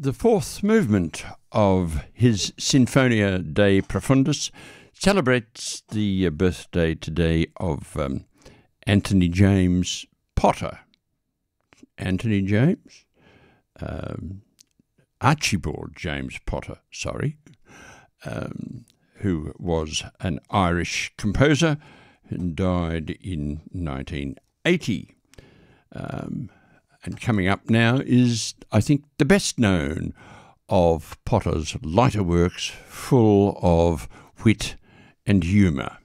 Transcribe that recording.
The fourth movement of his Sinfonia de Profundis celebrates the birthday today of Anthony James Potter. Anthony James? Archibald James Potter, who was an Irish composer and died in 1980. And coming up now is, I think, the best known of Potter's lighter works, full of wit and humour.